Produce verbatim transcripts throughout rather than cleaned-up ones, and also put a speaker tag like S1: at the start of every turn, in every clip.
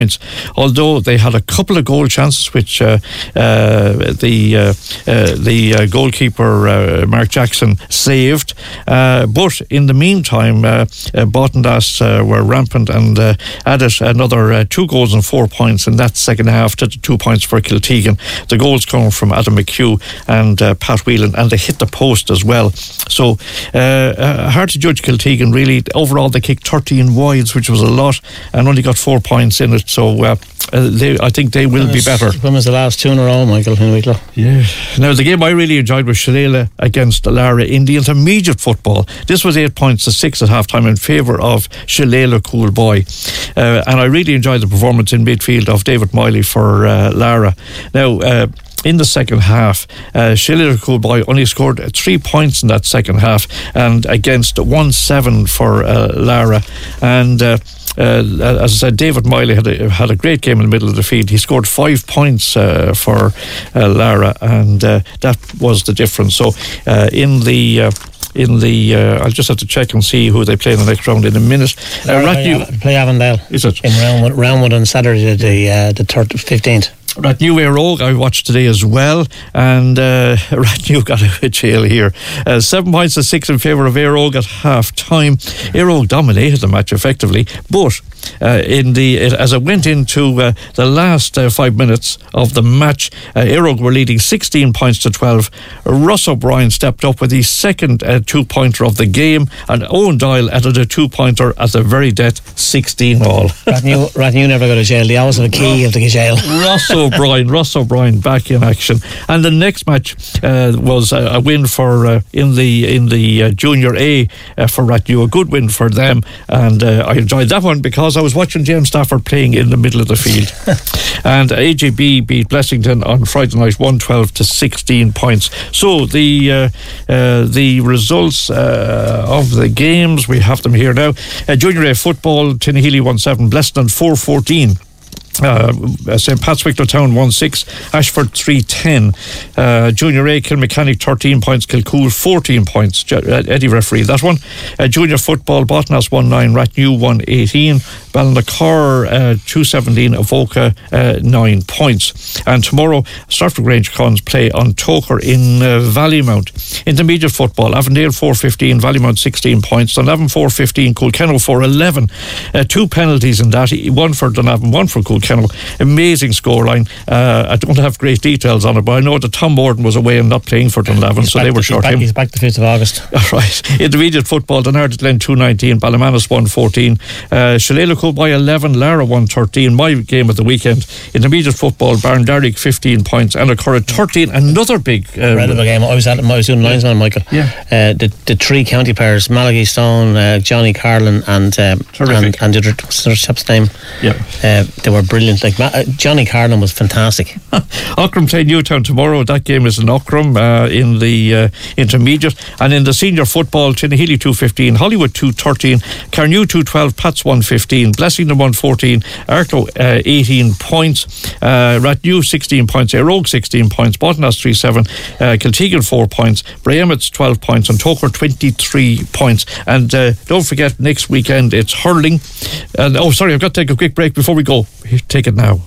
S1: although they had a couple of goal chances which uh, uh, the uh, uh, the uh, goalkeeper uh, Mark Jackson saved, uh, but in the meantime uh, uh, Bottendas uh, were rampant and uh, added another uh, two goals and four points in that second half to the two points for Kiltegan. The goals come from Adam McHugh and uh, Pat Whelan, and they hit the post as well. So uh, uh, hard to judge Kiltegan really. Overall they kicked thirteen wides, which was a lot, and only got four points in it. So uh, uh, they, I think they will be better.
S2: When was the last two in a row, Michael, in Wicklow?
S1: Yeah. Now, the game I really enjoyed was Shillelagh against Lara in the intermediate football. This was eight points to six at half-time in favour of Shillelagh Coolboy. Uh, and I really enjoyed the performance in midfield of David Miley for uh, Lara. Now, uh, in the second half, uh, Shillelagh Coolboy only scored three points in that second half, and against one seven for uh, Lara. And uh, Uh, as I said, David Miley had a, had a great game in the middle of the field. He scored five points uh, for uh, Lara, and uh, that was the difference. So uh, in the uh, in the uh, I'll just have to check and see who they play in the next round in a minute.
S2: Uh, Ratnew play, play Avondale.
S1: Is it
S2: in Roundwood, Roundwood on Saturday, the uh, the third fifteenth.
S1: Ratnew Éire Óg I watched today as well, and uh, Ratnew got out of jail here. Uh, seven points to six in favour of Éire Óg at half time. Éire Óg dominated the match effectively, but uh, in the it, as it went into uh, the last uh, five minutes of the match, uh, Éire Óg were leading sixteen points to twelve. Russ O'Brien stepped up with his second uh, two pointer of the game, and Owen Doyle added a two pointer at the very death, sixteen all.
S2: Ratnew, Ratnew never got to jail. They always have a key of the jail.
S1: Russ O'Brien, Russ O'Brien back in action, and the next match uh, was a, a win for uh, in the in the uh, Junior A uh, for Ratnew, a good win for them, and uh, I enjoyed that one because I was watching James Stafford playing in the middle of the field. And A J B beat Blessington on Friday night, one twelve to sixteen points. So the uh, uh, the results uh, of the games, we have them here now. Uh, Junior A football, Tinnehealy one seven, Blessington four fourteen. Uh, Saint Pat's Wicklow Town one six, Ashford three ten. uh, Junior A, Kilmechanic thirteen points, Kilcool fourteen points. Eddie referee that one. uh, Junior Football, Botnas one nine, Ratnew one eighteen, Ballinacor uh, two seventeen, Avoca uh, nine points. And tomorrow Stratford Grange Cons play on Toker in uh, Vallymount. Intermediate football, Avondale four fifteen, Vallymount sixteen points, Dunavon four fifteen, Coolkennel four eleven. uh, two penalties in that, one for Dunavon, one for Coolkennel. Amazing scoreline. uh, I don't have great details on it, but I know that Tom Morden was away and not playing for Dunlavin, so they were short
S2: back,
S1: him.
S2: He's back the fifth of August.
S1: Right. Intermediate football, Dunard Glen two nineteen, Ballamanis one fourteen, uh, Shillelagh Coolboy eleven, Lara one thirteen. My game of the weekend, intermediate football, Barndarrick fifteen points, and Curragh thirteen. Another big uh,
S2: incredible game. I was at I was doing linesman, Michael.
S1: Yeah.
S2: Uh, the the three county players, Malachi Stone, uh, Johnny Carlin, and um, and, and the other what's the chap's name?
S1: Yeah.
S2: Uh, they were brilliant. Like uh, Johnny Carlin was fantastic.
S1: Ockram play Newtown tomorrow. That game is in Ockram uh, in the uh, intermediate. And in the senior football, Tinnehealy two fifteen, Hollywood two thirteen, Carnew two twelve, Pats one fifteen, Blessington one fourteen, Arklow uh, eighteen points, uh, Ratnew sixteen points, Éire Óg sixteen points, Botnas three seven, uh, Kiltegan four points, Braehemit's twelve points, and Toker twenty-three points. And uh, don't forget, next weekend it's hurling. And oh, sorry, I've got to take a quick break before we go. Here, take it now.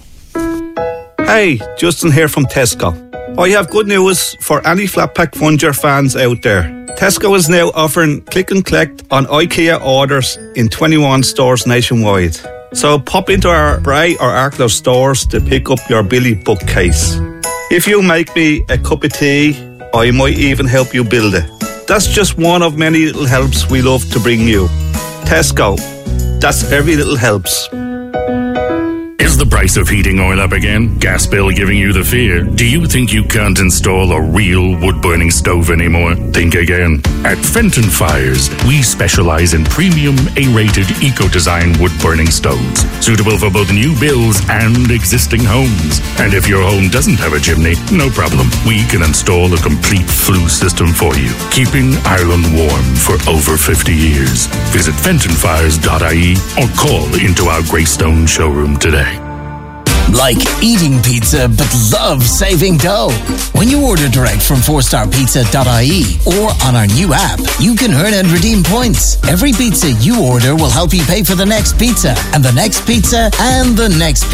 S3: Hey, Justin here from Tesco. I have good news for any Flat Pack Funger fans out there. Tesco is now offering click and collect on IKEA orders in twenty-one stores nationwide. So pop into our Bray or Arklow stores to pick up your Billy bookcase. If you make me a cup of tea, I might even help you build it. That's just one of many little helps we love to bring you. Tesco, that's every little helps.
S4: Is the price of heating oil up again? Gas bill giving you the fear? Do you think you can't install a real wood-burning stove anymore? Think again. At Fenton Fires, we specialize in premium A-rated eco-design wood-burning stoves, suitable for both new builds and existing homes. And if your home doesn't have a chimney, no problem. We can install a complete flue system for you, keeping Ireland warm for over fifty years. Visit fenton fires dot I E or call into our Greystone showroom today.
S5: Like eating pizza but love saving dough? When you order direct from four star pizza dot I E or on our new app, you can earn and redeem points. Every pizza you order will help you pay for the next pizza, and the next pizza, and the next pizza.